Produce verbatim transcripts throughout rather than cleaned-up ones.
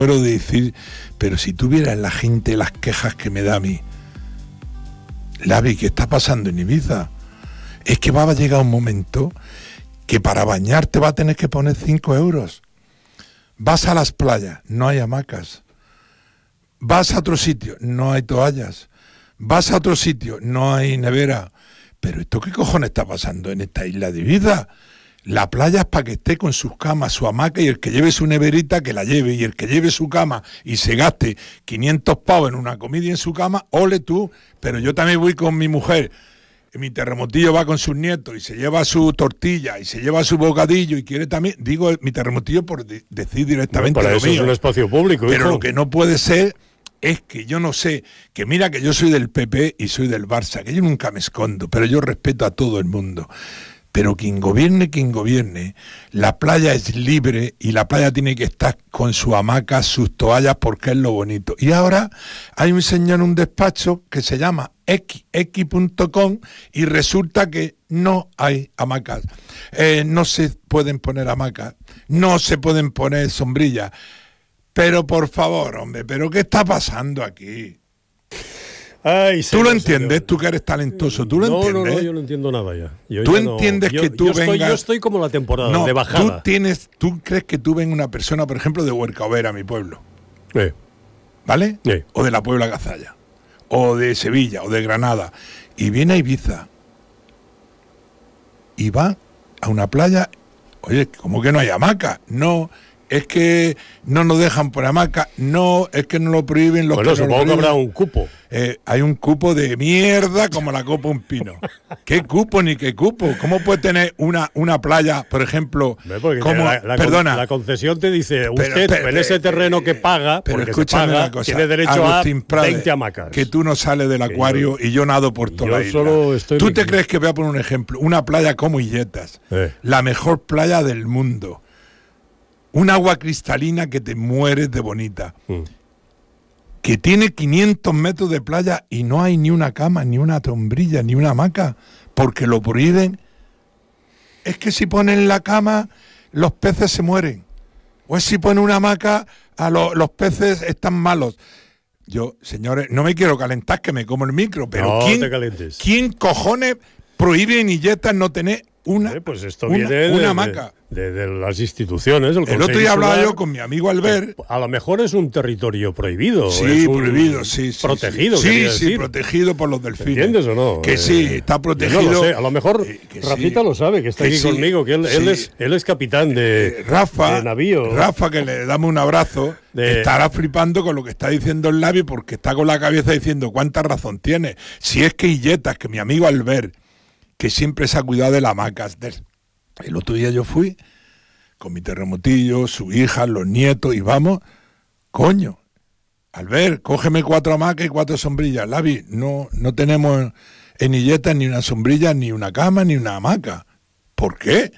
de decir, pero si tú vieras la gente las quejas que me da a mí, Lavi, ¿qué está pasando en Ibiza? Es que va a llegar un momento que para bañarte va a tener que poner cinco euros. Vas a las playas, no hay hamacas. Vas a otro sitio, no hay toallas. Vas a otro sitio, no hay nevera. Pero ¿esto qué cojones está pasando en esta isla de Ibiza? La playa es para que esté con sus camas, su hamaca, y el que lleve su neverita que la lleve, y el que lleve su cama y se gaste quinientos pavos en una comida y en su cama, ole tú. Pero yo también voy con mi mujer, mi terremotillo va con sus nietos y se lleva su tortilla y se lleva su bocadillo y quiere también, digo mi terremotillo por de- decir directamente Bueno, para lo eso mío. es un espacio público, Pero hijo. lo que no puede ser es que yo no sé, que mira que yo soy del P P y soy del Barça, que yo nunca me escondo, pero yo respeto a todo el mundo. Pero quien gobierne, quien gobierne, la playa es libre y la playa tiene que estar con su hamaca, sus toallas, porque es lo bonito. Y ahora hay un señor en un despacho que se llama X punto com y resulta que no hay hamacas. Eh, no se pueden poner hamacas, no se pueden poner sombrillas. Pero por favor, hombre, ¿pero qué está pasando aquí? Ay, ¿Tú lo señor, entiendes? señor. Tú que eres talentoso, ¿tú lo no, entiendes? No, no, yo no entiendo nada ya. Yo ¿Tú ya no- entiendes yo- que tú yo estoy, vengas- Yo estoy como la temporada, No, de bajada. tú tienes, tú crees que tú ven una persona, por ejemplo, de Huercaovera, mi pueblo, Eh, ¿vale? Sí. O de la Puebla Gazalla, o de Sevilla, o de Granada, y viene a Ibiza, y va a una playa, oye, ¿cómo que no hay hamaca? No, es que no nos dejan por hamaca, no, es que no lo prohíben los bueno, que no lo supongo que prohíben. habrá un cupo. Eh, hay un cupo de mierda como la copa un pino. ¿Qué cupo ni qué cupo? ¿Cómo puede tener una, una playa, por ejemplo, Ve, porque como, la, la, perdona, la concesión te dice, usted pero, en ese terreno que paga, pero porque se escúchame paga, una cosa, tiene derecho Agustín a Prade, veinte hamacas. que tú no sales del acuario yo- y yo nado por toda yo la isla. solo estoy ¿Tú en te mi- crees que, voy a poner un ejemplo, una playa como Illetas, Eh. la mejor playa del mundo, un agua cristalina que te mueres de bonita, Mm. que tiene quinientos metros de playa y no hay ni una cama, ni una sombrilla, ni una hamaca, porque lo prohíben? Es que si ponen la cama, los peces se mueren. O es si ponen una hamaca, a lo- los peces están malos. Yo, señores, no me quiero calentar, que me como el micro, pero No ¿quién, te calientes. ¿quién cojones prohíbe en Illetas no tener una, Eh, pues esto una, viene de, una de- hamaca? de- de las instituciones. El, El Consell otro día hablaba Insular. yo con mi amigo Albert. A lo mejor es un territorio prohibido. Sí, es un prohibido, sí, sí. Protegido, Sí, quería sí, decir. protegido por los delfines. ¿Entiendes o no? Que Eh, sí, está yo protegido. no lo sé. A lo mejor Eh, que Rafita sí. lo sabe, que está Que aquí sí, conmigo, que él, él sí. es, él es capitán de, Eh, Rafa, de navío. Rafa, que le damos un abrazo, De- estará flipando con lo que está diciendo el Lavi, porque está con la cabeza diciendo cuánta razón tiene. Si es que Illetas, que mi amigo Albert, que siempre se ha cuidado de las hamacas. del- El otro día yo fui con mi terremotillo, su hija, los nietos, y vamos, coño, Albert, cógeme cuatro hamacas y cuatro sombrillas. Lavi, no, no tenemos en Illetas ni una sombrilla, ni una cama, ni una hamaca. ¿Por qué?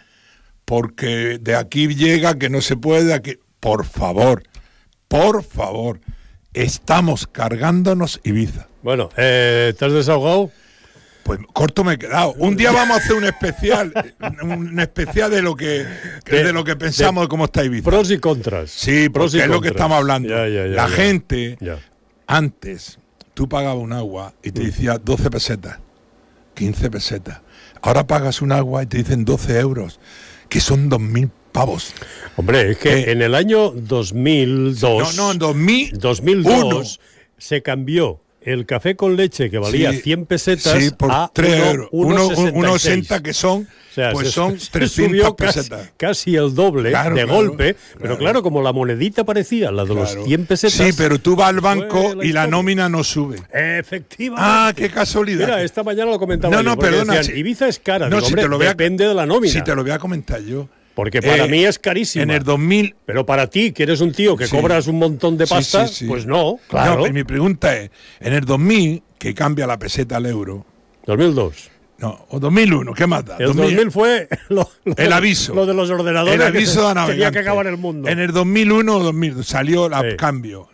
Porque de aquí llega que no se puede, de aquí. Por favor, por favor, estamos cargándonos Ibiza. Bueno, eh, ¿te has desahogado? Pues corto me he quedado. Un día vamos a hacer un especial, un especial de lo que, De- de lo que pensamos de, de cómo está Ibiza. Pros y contras. Sí, Pros porque y es lo que contras. estamos hablando. Ya, ya, ya, La ya. gente, Ya. antes, tú pagabas un agua y te Mm. decía doce pesetas, quince pesetas. Ahora pagas un agua y te dicen doce euros, que son dos mil pavos. Hombre, es que Eh, en el año dos mil dos, No, no, en dos mil dos mil dos se cambió el café con leche que valía Sí, cien pesetas sí, por a tres uno- euros. uno Uno- sesenta y uno seis. ochenta que son, O sea, pues se- son se trescientas subió casi, pesetas. casi el doble Claro, de claro, golpe, pero claro. claro, como la monedita parecía la de Claro. los cien pesetas. Sí, pero tú vas al fue banco la y la historia. nómina no sube. Efectivamente. Ah, qué casualidad. Mira, esta mañana lo comentaba No, yo, no, porque perdona, decían, si- Ibiza es cara. No, Digo, si hombre, te lo voy a- depende de la nómina. Si te lo voy a comentar yo. Porque para Eh, mí es carísimo. En el dos mil. Pero para ti, que eres un tío que Sí. cobras un montón de Sí, pasta, sí, sí. pues no, claro. No, y mi pregunta es: en el dos mil, que cambia la peseta al euro, dos mil dos. no, o dos mil uno, ¿qué más da? El dos mil fue lo, lo- El aviso. Lo de los ordenadores. El aviso de que navegante. tenía que acabar el mundo. En el dos mil uno o dos mil dos salió el Sí. cambio.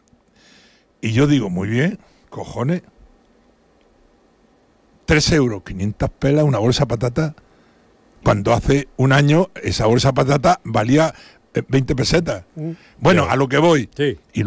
Y yo digo, muy bien, cojones. tres euros, quinientas pelas, una bolsa de patata. Cuando hace un año esa bolsa de patata valía eh, veinte pesetas. Bueno, Ya. a lo que voy. Sí. Y